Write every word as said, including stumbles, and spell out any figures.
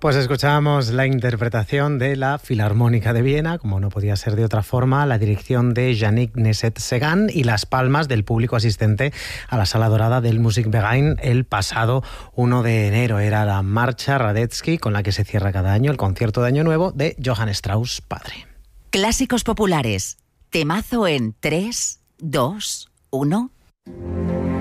Pues escuchábamos la interpretación de la Filarmónica de Viena, como no podía ser de otra forma, la dirección de Yannick Nézet-Séguin y las palmas del público asistente a la Sala Dorada del Musikverein el pasado uno de enero. Era la marcha Radetzky con la que se cierra cada año el concierto de Año Nuevo de Johann Strauss padre. Clásicos populares. Temazo en tres, dos, uno.